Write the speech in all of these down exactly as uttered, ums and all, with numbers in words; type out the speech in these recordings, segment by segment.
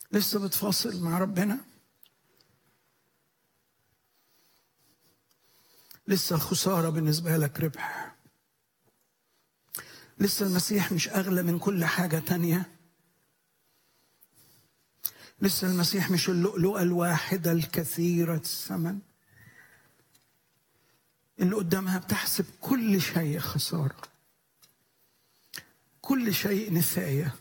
لسه بتفاصل مع ربنا؟ لسه الخسارة بالنسبة لك ربح؟ لسه المسيح مش أغلى من كل حاجة تانية؟ لسه المسيح مش اللؤلؤة الواحدة الكثيرة الثمن اللي قدامها بتحسب كل شيء خسارة، كل شيء نساية؟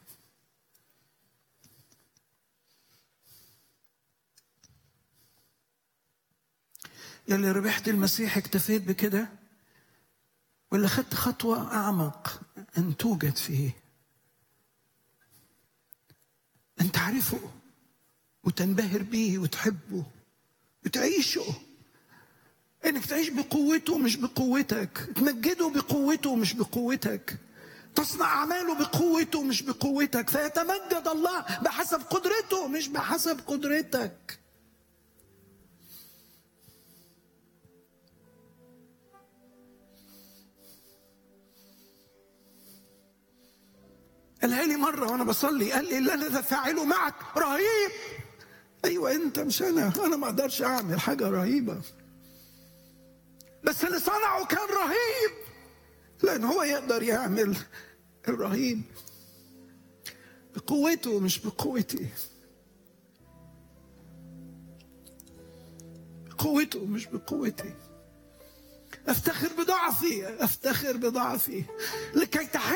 يلي ربحت المسيح اكتفيت بكده، ولا خدت خطوة أعمق أن توجد فيه، أن تعرفه وتنبهر به وتحبه وتعيشه، انك تعيش بقوته مش بقوتك، تمجده بقوته مش بقوتك، تصنع اعماله بقوته مش بقوتك، فيتمجد الله بحسب قدرته مش بحسب قدرتك. قالها لي مره وانا بصلي، قال لي اللي انا فاعله معك رهيب. ايوه انت مش انا، انا ما اقدرش اعمل حاجه رهيبه، بس اللي صنعه كان رهيب، لأن هو يقدر يعمل الرهيب بقوته مش بقوتي، بقوته مش بقوتي. أفتخر بضعفي، أفتخر بضعفي لكي تحل